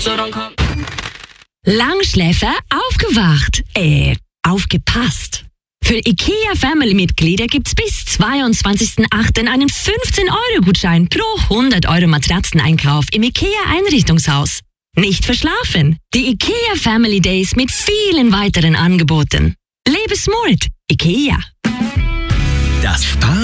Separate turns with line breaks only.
So dann komm.
Langschläfer aufgewacht. Aufgepasst. Für IKEA-Family-Mitglieder gibt's bis 22.08. einen 15-Euro-Gutschein pro 100-Euro-Matratzeneinkauf im IKEA-Einrichtungshaus. Nicht verschlafen. Die IKEA Family Days mit vielen weiteren Angeboten. Lebe smart. IKEA.
Das Spar